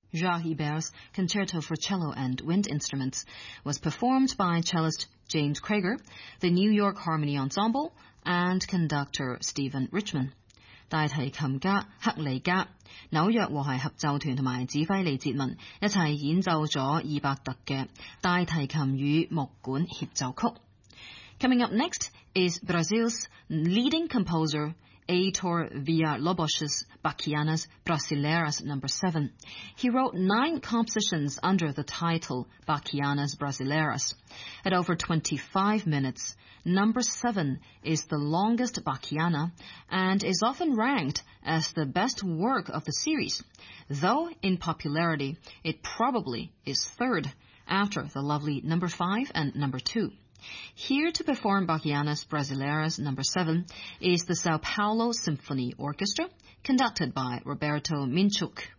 Jacques Ibert's Concerto for Cello and Wind Instruments was performed by cellist James Krager, the New York Harmony Ensemble, and conductor Stephen Richman. 大提琴家克里格、紐約和諧合奏團同埋指揮利哲文一齊演奏咗伊伯特嘅大提琴與木管協奏曲。Coming up next is Brazil's leading composer Heitor Villa-Lobos's Bachianas Brasileiras No. 7. He wrote 9 compositions under the title Bachianas Brasileiras. At over 25 minutes, No. 7 is the longest Bachiana and is often ranked as the best work of the series, though in popularity it probably is third after the lovely No. 5 and No. 2. Here to perform Bachianas Brasileiras No. 7 is the Sao Paulo Symphony Orchestra, conducted by Roberto Minchuk.